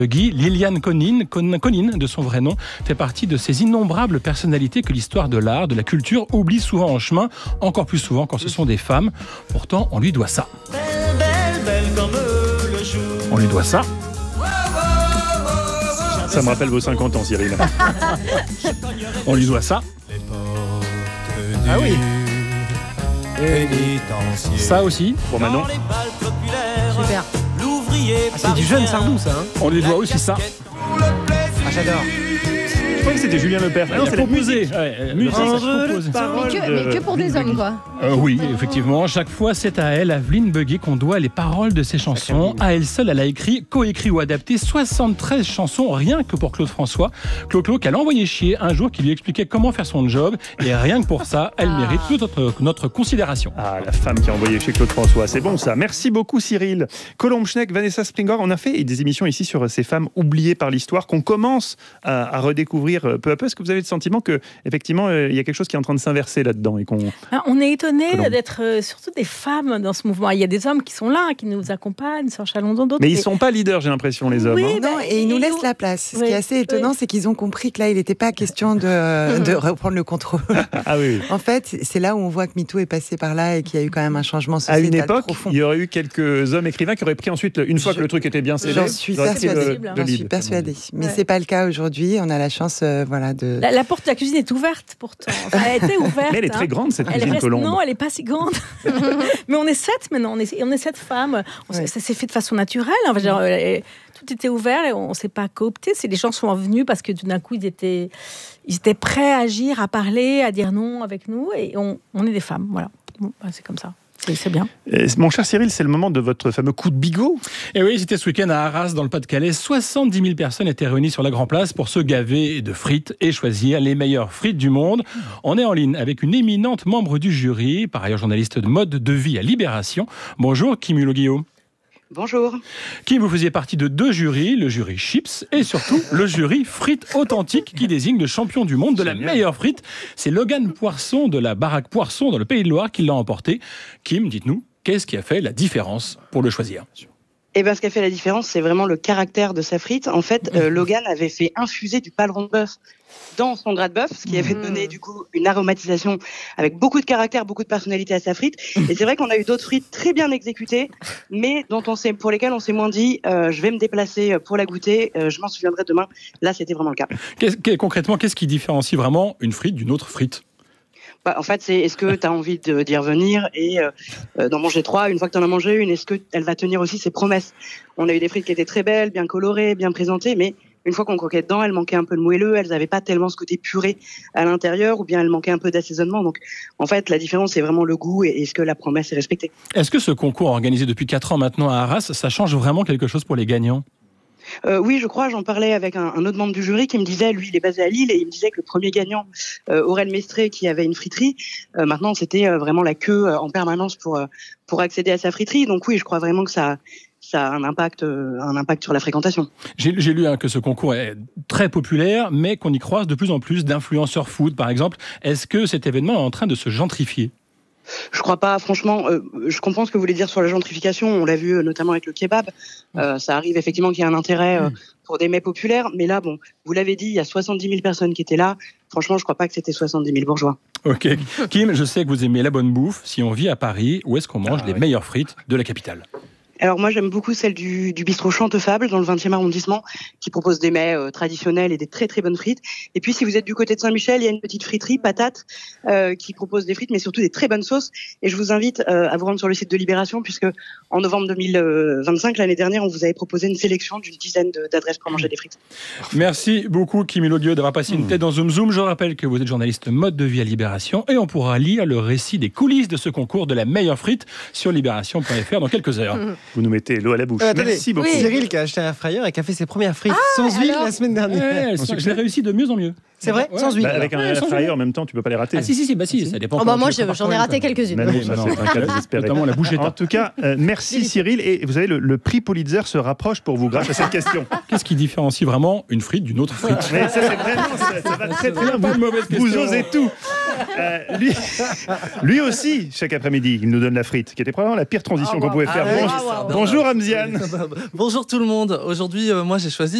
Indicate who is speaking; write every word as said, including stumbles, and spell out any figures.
Speaker 1: Guy, Liliane Conine, Conine, de son vrai nom, fait partie de ces innombrables personnalités que l'histoire de l'art, de la culture oublie souvent en chemin, encore plus souvent quand ce sont des femmes. Pourtant, on lui doit ça.
Speaker 2: Belle, belle, belle comme le jour.
Speaker 1: On lui doit ça.
Speaker 3: Ça me rappelle vos cinquante ans, Cyril.
Speaker 1: On lui doit ça.
Speaker 4: Ah oui.
Speaker 1: Ça aussi, pour Manon.
Speaker 4: Super.
Speaker 2: Ah,
Speaker 4: c'est du jeune Sardou, ça. Hein.
Speaker 1: On lui doit aussi ça.
Speaker 4: Ah, j'adore.
Speaker 3: Je crois que c'était Julien Lepers. Ah non, c'est la musique.
Speaker 1: Ouais,
Speaker 3: musique.
Speaker 5: Mais que, mais que pour des hommes, quoi.
Speaker 1: Euh, oui, effectivement. Chaque fois, c'est à elle, Aveline Buggy, qu'on doit les paroles de ses chansons. À elle seule, elle a écrit, coécrit ou adapté soixante-treize chansons, rien que pour Claude François. Claude Claude, qu'elle a envoyé chier un jour, qui lui expliquait comment faire son job. Et rien que pour ça, elle mérite toute notre, notre considération.
Speaker 3: Ah, la femme qui a envoyé chez Claude François. C'est bon, ça. Merci beaucoup, Cyril. Colombe Schneck, Vanessa Springor, on a fait des émissions ici sur ces femmes oubliées par l'histoire, qu'on commence à, à redécouvrir peu à peu. Est-ce que vous avez le sentiment que, effectivement, euh, il y a quelque chose qui est en train de s'inverser là-dedans et qu'on...
Speaker 6: Ah, on est étonné
Speaker 3: Colombe.
Speaker 6: d'être euh, surtout des femmes dans ce mouvement. Il y a des hommes qui sont là, qui nous accompagnent, Sœur Chalandon, d'autres.
Speaker 3: Mais ils ne sont pas leaders, j'ai l'impression, les hommes.
Speaker 6: Oui,
Speaker 3: hein.
Speaker 6: bah,
Speaker 7: Non, et ils nous
Speaker 6: ils
Speaker 7: laissent
Speaker 6: nous-
Speaker 7: la place. Ce
Speaker 6: Oui,
Speaker 7: qui est assez étonnant,
Speaker 6: oui.
Speaker 7: c'est qu'ils ont compris que là, il n'était pas question de, de reprendre le contrôle.
Speaker 3: Ah oui, oui.
Speaker 7: En fait, c'est là où on voit que MeToo est passé par là et qu'il y a eu quand même un changement
Speaker 3: À
Speaker 7: sociétal
Speaker 3: une époque,
Speaker 7: profond.
Speaker 3: il y aurait eu quelques hommes écrivains qui auraient pris ensuite, une fois
Speaker 7: Je-
Speaker 3: que le truc était bien scellé,
Speaker 7: J'en suis
Speaker 3: ils auraient pris
Speaker 7: persuadée.
Speaker 3: le- le
Speaker 7: J'en suis
Speaker 3: lead.
Speaker 7: persuadée. Mais
Speaker 6: Ouais.
Speaker 7: c'est pas le cas aujourd'hui. On a la chance, euh, voilà, de.
Speaker 6: La, la porte de la cuisine est ouverte pourtant. Enfin, elle a été ouverte.
Speaker 3: Mais elle est
Speaker 6: hein.
Speaker 3: très grande, cette
Speaker 6: Elle
Speaker 3: cuisine
Speaker 6: reste,
Speaker 3: Colombe.
Speaker 6: non, elle n'est pas si grande. Mais on est sept maintenant, on est, on est sept femmes. On s'est-
Speaker 7: Ouais.
Speaker 6: Ça s'est fait de façon naturelle. Enfin, genre, euh, tout était ouvert et on ne s'est pas coopté. C'est les gens sont venus parce que tout d'un coup, ils étaient, ils étaient prêts à agir, à parler, à dire non avec nous. Et on, on est des femmes. Voilà. Bon, bah, c'est comme ça. C'est c'est bien.
Speaker 3: Et, mon cher Cyril, c'est le moment de votre fameux coup de bigot.
Speaker 1: Et oui, c'était ce week-end à Arras, dans le Pas-de-Calais. soixante-dix mille personnes étaient réunies sur la Grand Place pour se gaver de frites et choisir les meilleures frites du monde. On est en ligne avec une éminente membre du jury, par ailleurs journaliste de mode de vie à Libération. Bonjour, Kim Hulot-Guillaume.
Speaker 8: Bonjour.
Speaker 1: Kim, vous faisiez partie de deux jurys, le jury chips et surtout le jury frites authentiques qui désigne le champion du monde de la meilleure frite. C'est Logan Poisson de la baraque Poisson dans le Pays de Loire qui l'a emporté. Kim, dites-nous, qu'est-ce qui a fait la différence pour le choisir ?
Speaker 8: Eh ben, ce qui a fait la différence, c'est vraiment le caractère de sa frite. En fait, euh, Logan avait fait infuser du paleron de bœuf dans son gras de bœuf, ce qui avait donné du coup une aromatisation avec beaucoup de caractère, beaucoup de personnalité à sa frite. Et c'est vrai qu'on a eu d'autres frites très bien exécutées, mais dont on s'est, pour lesquelles on s'est moins dit, euh, je vais me déplacer pour la goûter, euh, je m'en souviendrai demain. Là, c'était vraiment le cas.
Speaker 1: Qu'est-ce- qu'est- concrètement, qu'est-ce qui différencie vraiment une frite d'une autre frite ?
Speaker 8: Bah, en fait, c'est est-ce que tu as envie de, d'y revenir et euh, d'en manger trois. Une fois que tu en as mangé une, est-ce qu'elle va tenir aussi ses promesses? On a eu des frites qui étaient très belles, bien colorées, bien présentées, mais une fois qu'on croquait dedans, elles manquaient un peu de moelleux, elles n'avaient pas tellement ce côté puré à l'intérieur, ou bien elles manquaient un peu d'assaisonnement. Donc, en fait, la différence, c'est vraiment le goût et est-ce que la promesse est respectée.
Speaker 1: Est-ce que ce concours organisé depuis quatre ans maintenant à Arras, ça change vraiment quelque chose pour les gagnants ?
Speaker 8: Euh, oui, je crois, j'en parlais avec un, un autre membre du jury qui me disait, lui, il est basé à Lille, et il me disait que le premier gagnant, euh, Aurel Mestré, qui avait une friterie, euh, maintenant, c'était euh, vraiment la queue euh, en permanence pour, euh, pour accéder à sa friterie. Donc oui, je crois vraiment que ça, ça a un impact, euh, un impact sur la fréquentation.
Speaker 1: J'ai, j'ai lu hein, que ce concours est très populaire, mais qu'on y croise de plus en plus d'influenceurs food, par exemple. Est-ce que cet événement est en train de se gentrifier ?
Speaker 8: Je crois pas, franchement, euh, je comprends ce que vous voulez dire sur la gentrification, on l'a vu euh, notamment avec le kebab, euh, ça arrive effectivement qu'il y a un intérêt euh, pour des mets populaires, mais là, bon, vous l'avez dit, il y a soixante-dix mille personnes qui étaient là, franchement, je crois pas que c'était soixante-dix mille bourgeois.
Speaker 1: Ok. Kim, je sais que vous aimez la bonne bouffe. Si on vit à Paris, où est-ce qu'on mange
Speaker 3: Ah,
Speaker 1: les
Speaker 3: ouais.
Speaker 1: meilleures frites de la capitale ?
Speaker 8: Alors moi, j'aime beaucoup celle du, du bistrot Chantefable dans le vingtième arrondissement, qui propose des mets euh, traditionnels et des très très bonnes frites. Et puis si vous êtes du côté de Saint-Michel, il y a une petite friterie, Patate, euh, qui propose des frites, mais surtout des très bonnes sauces. Et je vous invite euh, à vous rendre sur le site de Libération, puisque en novembre deux mille vingt-cinq, l'année dernière, on vous avait proposé une sélection d'une dizaine de, d'adresses pour manger des frites.
Speaker 1: Merci beaucoup, Kim Hulot-Guillaume, d'avoir passé une tête dans Zoom Zoom. Je rappelle que vous êtes journaliste mode de vie à Libération et on pourra lire le récit des coulisses de ce concours de la meilleure frite sur libération point f r dans quelques heures.
Speaker 3: Vous nous mettez l'eau à la bouche.
Speaker 4: Euh, attendez,
Speaker 3: Merci beaucoup.
Speaker 4: Cyril qui a acheté un fryer et qui a fait ses premières frites sans huile
Speaker 5: alors
Speaker 4: la semaine dernière.
Speaker 1: Ouais, elles sont- je l'ai réussi de mieux en mieux.
Speaker 4: C'est vrai,
Speaker 1: Ouais.
Speaker 4: sans huile.
Speaker 3: Bah, avec un
Speaker 1: Ouais,
Speaker 3: air
Speaker 1: sans
Speaker 3: fryer
Speaker 1: huile.
Speaker 3: en même temps, tu peux pas les rater.
Speaker 1: Ah si, si, si, bah si, ça dépend.
Speaker 5: Oh bah
Speaker 1: comment
Speaker 5: moi,
Speaker 1: tu le
Speaker 5: je-
Speaker 1: prépares
Speaker 5: j'en ai
Speaker 1: toi-même,
Speaker 5: raté
Speaker 1: quoi.
Speaker 5: quelques-unes.
Speaker 3: Mais non,
Speaker 1: Oui,
Speaker 3: ça,
Speaker 1: non.
Speaker 3: c'est un cas désespéré.
Speaker 1: Notamment la bouche
Speaker 3: En
Speaker 1: éteinte.
Speaker 3: tout cas, euh, merci Cyril. Et vous savez, le, le prix Pulitzer se rapproche pour vous grâce à cette question.
Speaker 1: Qu'est-ce qui différencie vraiment une frite d'une autre frite?
Speaker 3: Mais ça, c'est vraiment, ça, ça va très très bien.
Speaker 1: Pas de mauvaise
Speaker 3: Vous
Speaker 1: question.
Speaker 3: osez tout. Euh, lui, lui aussi, chaque après-midi, il nous donne la frite, qui était probablement la pire transition
Speaker 6: Ah,
Speaker 3: qu'on
Speaker 6: wow.
Speaker 3: pouvait faire.
Speaker 4: Ah, ouais,
Speaker 3: Bonjour,
Speaker 4: c'est ça.
Speaker 3: bonjour Amziane.
Speaker 9: Bonjour tout le monde. Aujourd'hui, euh, moi j'ai choisi